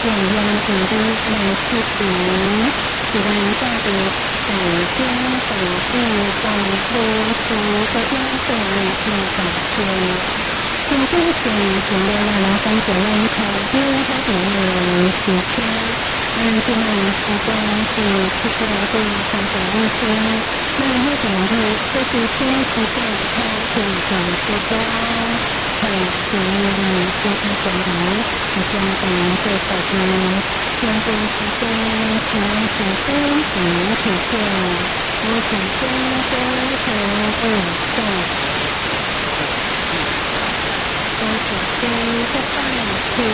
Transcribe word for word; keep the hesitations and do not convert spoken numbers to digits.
养养自己来出行，自然价值在天在地在无时的因素力去展现。从之前前的人三九人口边他的内时间，按住满时光是七个地三九一天，那一点日就是天时在开始的时光。在节日里就开始来，我将等这首歌，天中时间，平安时间，平体现，我请天中和二在。我请天不拜土